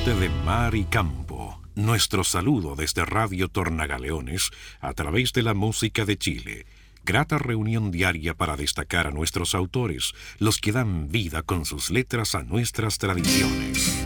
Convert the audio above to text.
gente de mar y campo, nuestro saludo desde Radio Tornagaleones a través de la música de Chile. Grata reunión diaria para destacar a nuestros autores, los que dan vida con sus letras a nuestras tradiciones.